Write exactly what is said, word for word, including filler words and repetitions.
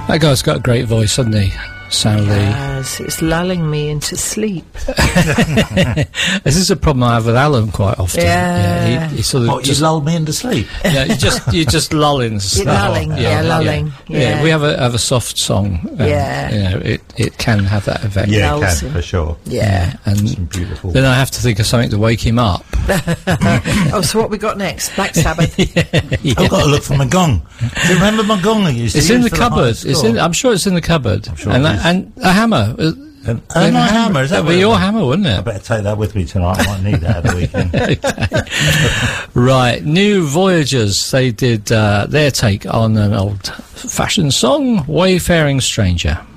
That guy's got a great voice, hasn't he? Sam Lee. Yes, it's lulling me into sleep. This is a problem I have with Alan quite often. Yeah. yeah he, he sort of What, just you lulled me into sleep? yeah, you just you just lull into sleep. You're lulling, yeah, lulling. Yeah. Yeah. yeah, we have a have a soft song. Um, Yeah. you know, it it can have that effect. Yeah, it Lulls can, him. for sure. Yeah. and Some beautiful. then I have to think of something to wake him up. Oh, so what we got next? Black Sabbath. yeah. I've got to look for my gong. Do you remember my gong I used to It's use in the for cupboard. highest It's score? in. I'm sure it's in the cupboard. I'm sure and it that- is. and a hammer. Uh, And, oh, my hammer, is that That'd what be it your was? hammer, wouldn't I it? better take that with me tonight. I might need that at the weekend. Right, New Voyagers. They did uh, their take on an old-fashioned song, "Wayfaring Stranger."